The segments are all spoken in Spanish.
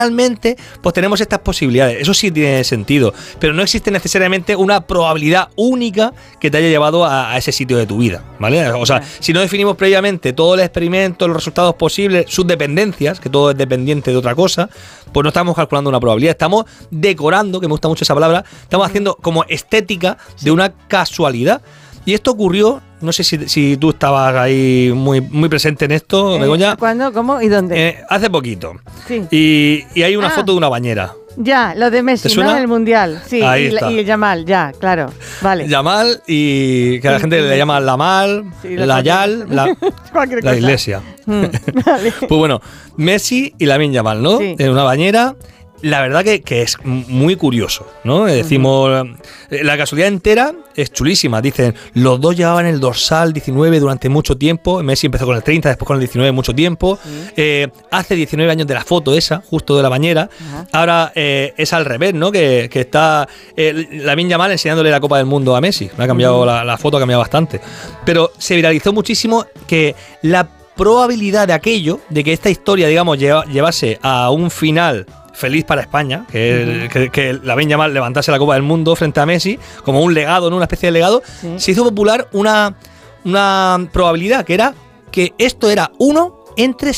Realmente, pues tenemos estas posibilidades. Eso sí tiene sentido, pero no existe necesariamente una probabilidad única que te haya llevado a ese sitio de tu vida, ¿vale? O sea, si no definimos previamente todo el experimento, los resultados posibles, sus dependencias, que todo es dependiente de otra cosa, pues no estamos calculando una probabilidad, estamos decorando, que me gusta mucho esa palabra, estamos haciendo como estética de una casualidad. Y esto ocurrió, no sé si tú estabas ahí muy presente en esto, Begoña. ¿Cuándo? ¿Cómo? ¿Y dónde? Hace poquito. Sí. Y hay una foto de una bañera. Ya, lo de Messi, ¿no? En el Mundial. Sí, ahí está. Y Yamal, ya, claro. Vale. Yamal y que a la gente le llama Lamal, Layal, la iglesia. Vale. Pues bueno, Messi y Lamine Yamal, ¿no? Sí. En una bañera. La verdad que es muy curioso, ¿no? Decimos, la casualidad entera es chulísima. Dicen, los dos llevaban el dorsal 19 durante mucho tiempo. Messi empezó con el 30, después con el 19 mucho tiempo. Hace 19 años de la foto esa, justo de la bañera. Ahora es al revés, ¿no? Que está Lamine Yamal enseñándole la Copa del Mundo a Messi. Ha cambiado la foto, ha cambiado bastante. Pero se viralizó muchísimo que la probabilidad de aquello, de que esta historia, digamos, llevase a un final feliz para España, que Lamine Yamal levantase la Copa del Mundo frente a Messi, como un legado, ¿no? Una especie de legado, se hizo popular una probabilidad, que era que esto era 1 entre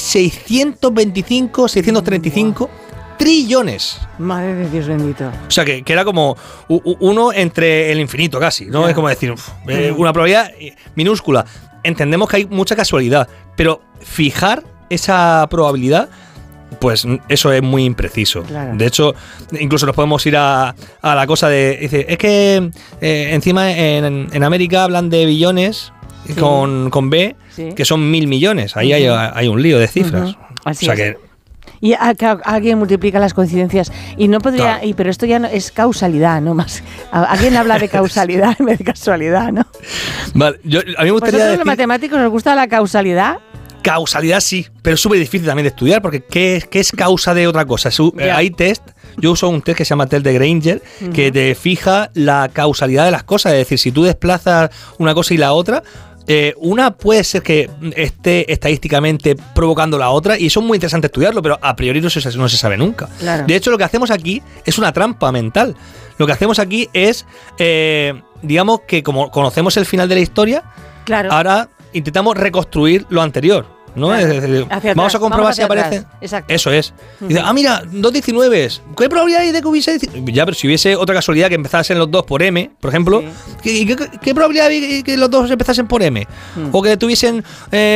625, 635 trillones. Madre de Dios bendito. O sea, que era como 1 entre el infinito casi, ¿no? Es como decir, una probabilidad minúscula. Entendemos que hay mucha casualidad, pero fijar esa probabilidad, pues eso es muy impreciso. Claro. De hecho, incluso nos podemos ir a la cosa de... Dice, es que encima en América hablan de billones con B, que son 1.000 millones. Ahí hay un lío de cifras. Así o sea es. que... Y alguien multiplica las coincidencias y no podría, claro. Pero esto ya no es causalidad, ¿no? Más alguien habla de causalidad en vez de casualidad, ¿no? Vale, a mí me gustaría decir... ¿Los matemáticos os gusta la causalidad? Causalidad sí, pero es súper difícil también de estudiar, porque ¿qué es causa de otra cosa? Hay test, yo uso un test que se llama test de Granger, que te fija la causalidad de las cosas, es decir, si tú desplazas una cosa y la otra, una puede ser que esté estadísticamente provocando la otra, y eso es muy interesante estudiarlo, pero a priori no se sabe nunca. Claro. De hecho, lo que hacemos aquí es una trampa mental. Lo que hacemos aquí es, digamos que como conocemos el final de la historia, claro. Ahora intentamos reconstruir lo anterior, ¿no? Claro. Es decir, vamos a comprobar si aparece. Exacto. Eso es. Dice, mira, 2,19. ¿Qué probabilidad hay de que hubiese? Ya, pero si hubiese otra casualidad que empezasen los dos por M, por ejemplo, ¿qué probabilidad hay que los dos empezasen por M? O que tuviesen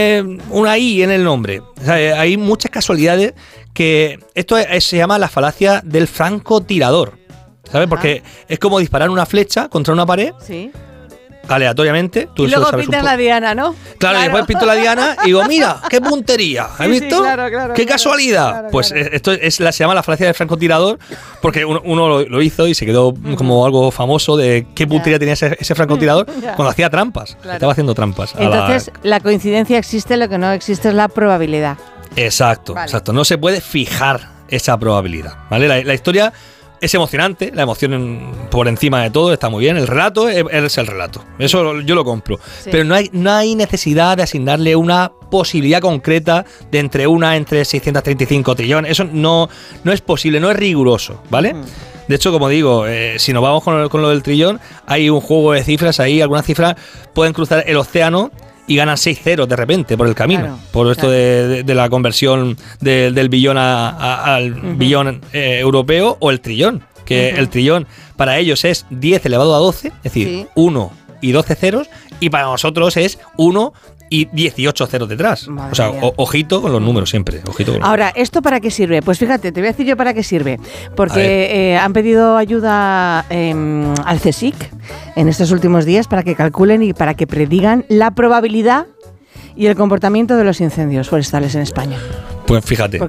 una I en el nombre. O sea, hay muchas casualidades que... Esto se llama la falacia del francotirador, ¿sabes? Porque es como disparar una flecha contra una pared. Sí. Aleatoriamente. Tú y luego pintas la diana, ¿no? Claro, y después pinto la diana y digo, mira, qué puntería. ¿Has visto? Sí, claro, qué casualidad. Claro, pues esto se llama la falacia del francotirador, porque uno lo hizo y se quedó como algo famoso de qué puntería tenía ese francotirador cuando hacía trampas. Claro. Estaba haciendo trampas. Entonces, la coincidencia existe, lo que no existe es la probabilidad. Exacto, exacto. No se puede fijar esa probabilidad, ¿vale? La historia... Es emocionante, la emoción por encima de todo está muy bien. El relato es el relato, eso yo lo compro. Sí. Pero no hay necesidad de asignarle una posibilidad concreta de entre 635 trillones. Eso no es posible, no es riguroso, ¿vale? De hecho, como digo, si nos vamos con lo del trillón, hay un juego de cifras ahí, algunas cifras pueden cruzar el océano y ganan 6 ceros de repente por el camino, por esto de la conversión del billón al billón europeo, o el trillón, que el trillón para ellos es 10 elevado a 12, es decir, 1 y 12 ceros, y para nosotros es 1 y 18 ceros detrás. Madre, o sea, ojito con los números siempre. Ahora, ¿esto para qué sirve? Pues fíjate, te voy a decir yo para qué sirve. Porque han pedido ayuda al CSIC en estos últimos días para que calculen y para que predigan la probabilidad y el comportamiento de los incendios forestales en España. Pues fíjate,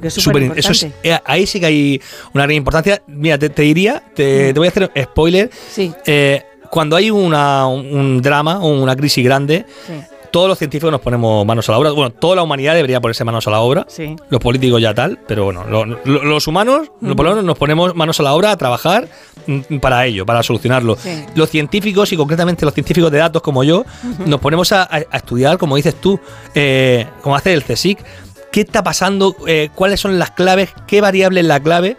ahí sí que hay una gran importancia. Mira, te diría, te voy a hacer spoiler. Sí. Cuando hay un drama o una crisis grande, todos los científicos nos ponemos manos a la obra. Bueno, toda la humanidad debería ponerse manos a la obra. Sí. Los políticos ya tal, pero bueno, los humanos nos ponemos manos a la obra a trabajar para ello, para solucionarlo. Sí. Los científicos, y concretamente los científicos de datos como yo, nos ponemos a estudiar, como dices tú, como hace el CSIC, qué está pasando, cuáles son las claves, qué variable es la clave